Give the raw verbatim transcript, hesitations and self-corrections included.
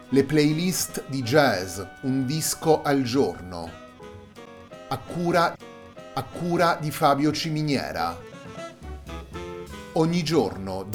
Le playlist di jazz, un disco al giorno, a cura, a cura di Fabio Ciminiera. Ogni giorno